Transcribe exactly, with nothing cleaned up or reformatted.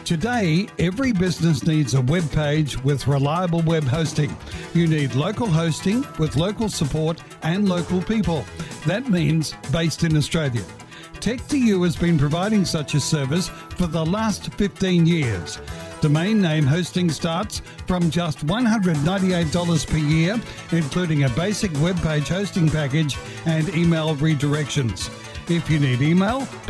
Today, every business needs a web page with reliable web hosting. You need local hosting with local support and local people. That means based in Australia. Tech two U has been providing such a service for the last fifteen years. Domain name hosting starts from just one hundred ninety-eight dollars per year, including a basic web page hosting package and email redirections. If you need email,